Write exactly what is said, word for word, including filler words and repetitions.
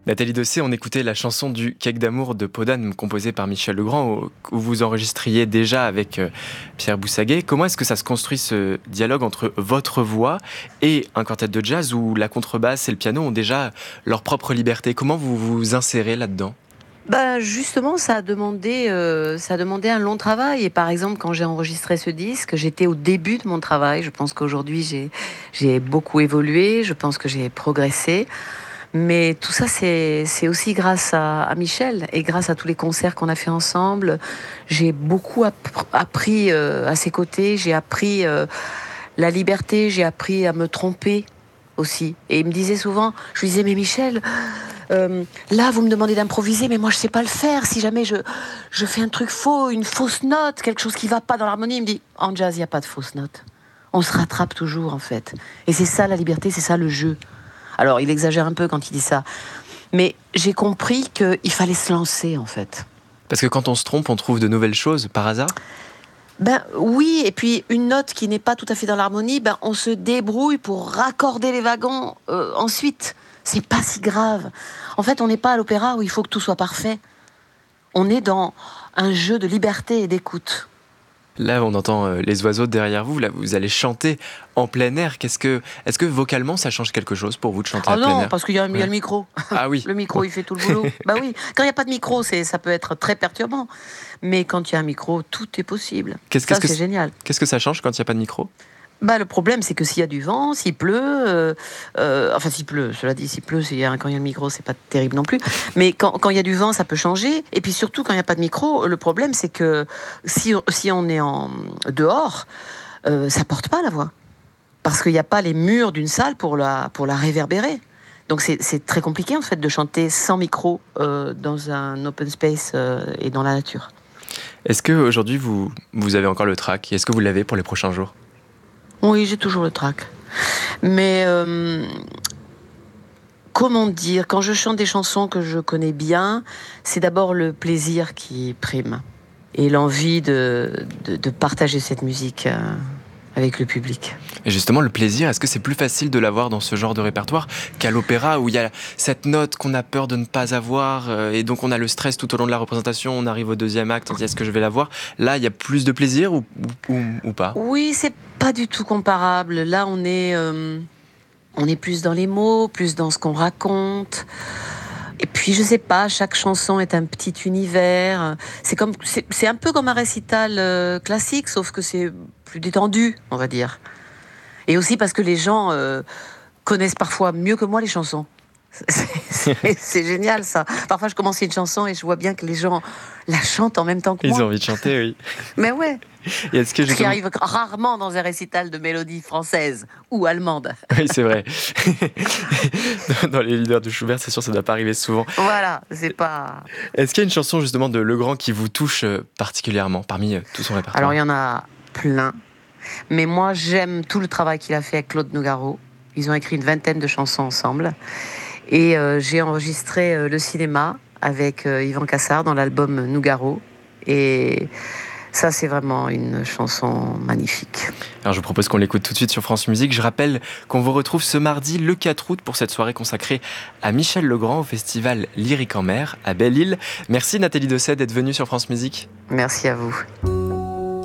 Nathalie Dessay, on écoutait la chanson du Cake d'amour de Peau d'âne composée par Michel Legrand, où vous enregistriez déjà avec Pierre Boussaguet. Comment est-ce que ça se construit, ce dialogue entre votre voix et un quartet de jazz où la contrebasse et le piano ont déjà leur propre liberté? Comment vous vous insérez là-dedans? Bah justement, ça a demandé, euh, ça a demandé un long travail. Et par exemple, quand j'ai enregistré ce disque, j'étais au début de mon travail. Je pense qu'aujourd'hui, j'ai, j'ai beaucoup évolué. Je pense que j'ai progressé. Mais tout ça, c'est, c'est aussi grâce à, à Michel et grâce à tous les concerts qu'on a fait ensemble. J'ai beaucoup app- appris euh, à ses côtés. J'ai appris euh, la liberté. J'ai appris à me tromper aussi. Et il me disait souvent, je lui disais, mais Michel, euh, là, vous me demandez d'improviser, mais moi, je sais pas le faire. Si jamais je, je fais un truc faux, une fausse note, quelque chose qui va pas dans l'harmonie, il me dit, en jazz, il n'y a pas de fausse note. On se rattrape toujours, en fait. Et c'est ça la liberté, c'est ça le jeu. Alors, il exagère un peu quand il dit ça. Mais j'ai compris qu'il fallait se lancer, en fait. Parce que quand on se trompe, on trouve de nouvelles choses, par hasard? Ben oui, et puis une note qui n'est pas tout à fait dans l'harmonie, ben on se débrouille pour raccorder les wagons euh, ensuite. C'est pas si grave. En fait, on n'est pas à l'opéra où il faut que tout soit parfait. On est dans un jeu de liberté et d'écoute. Là, on entend euh, les oiseaux derrière vous. Là, vous allez chanter en plein air. Qu'est-ce que, est-ce que vocalement, ça change quelque chose pour vous de chanter Oh à plein non, air? parce qu'il y a, il y a Ouais. le micro. Ah oui. Le micro, il fait tout le boulot. Bah oui, quand il n'y a pas de micro, c'est, ça peut être très perturbant. Mais quand il y a un micro, tout est possible. Qu'est-ce, Ça, qu'est-ce que c'est génial. Qu'est-ce que ça change quand il n'y a pas de micro? Bah, le problème, c'est que s'il y a du vent, s'il pleut, euh, euh, enfin s'il pleut, cela dit, s'il pleut, s'il y a, quand il y a le micro, c'est pas terrible non plus. Mais quand, quand il y a du vent, ça peut changer. Et puis surtout, quand il n'y a pas de micro, le problème, c'est que si, si on est en dehors, euh, ça porte pas la voix. Parce qu'il n'y a pas les murs d'une salle pour la, pour la réverbérer. Donc c'est, c'est très compliqué en fait de chanter sans micro euh, dans un open space euh, et dans la nature. Est-ce qu'aujourd'hui, vous, vous avez encore le trac? Est-ce que vous l'avez pour les prochains jours? Oui, j'ai toujours le trac. Mais euh, comment dire, quand je chante des chansons que je connais bien, c'est d'abord le plaisir qui prime et l'envie de, de, de partager cette musique euh, avec le public. Et justement, le plaisir, est-ce que c'est plus facile de l'avoir dans ce genre de répertoire qu'à l'opéra, où il y a cette note qu'on a peur de ne pas avoir, euh, et donc on a le stress tout au long de la représentation, on arrive au deuxième acte, on se dit est-ce que je vais l'avoir? Là, il y a plus de plaisir ou, ou, ou, ou pas? Oui, c'est pas du tout comparable. Là, on est, euh, on est plus dans les mots, plus dans ce qu'on raconte. Et puis, je sais pas, chaque chanson est un petit univers. C'est comme, c'est, c'est un peu comme un récital euh, classique, sauf que c'est plus détendu, on va dire. Et aussi parce que les gens euh, connaissent parfois mieux que moi les chansons. C'est, c'est, c'est génial ça. Parfois, je commence une chanson et je vois bien que les gens la chantent en même temps que Ils moi. ont envie de chanter, oui. Mais ouais. Et est-ce que Ce qui justement... arrive rarement dans un récital de mélodie française ou allemande. Oui, c'est vrai. Dans les leaders de Schubert, c'est sûr, ça ne doit pas arriver souvent. Voilà, c'est pas... Est-ce qu'il y a une chanson justement de Legrand qui vous touche particulièrement parmi tout son répertoire? Alors, il y en a plein. Mais moi, j'aime tout le travail qu'il a fait avec Claude Nougaro. Ils ont écrit une vingtaine de chansons ensemble. Et euh, j'ai enregistré euh, le cinéma avec euh, Yvan Cassard dans l'album Nougaro. Et ça, c'est vraiment une chanson magnifique. Alors je vous propose qu'on l'écoute tout de suite sur France Musique. Je rappelle qu'on vous retrouve ce mardi le quatre août pour cette soirée consacrée à Michel Legrand au festival Lyrique en Mer à Belle-Île. Merci Nathalie Dessay d'être venue sur France Musique. Merci à vous.